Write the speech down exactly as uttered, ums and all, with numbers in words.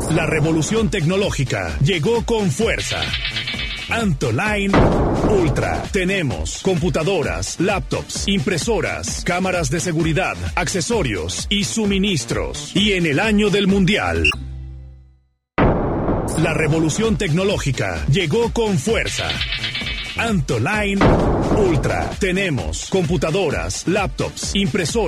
La revolución tecnológica llegó con fuerza. Antoline Ultra. Tenemos computadoras, laptops, impresoras, cámaras de seguridad, accesorios y suministros. Y en el año del mundial, la revolución tecnológica llegó con fuerza. Antoline Ultra. Tenemos computadoras, laptops, impresoras.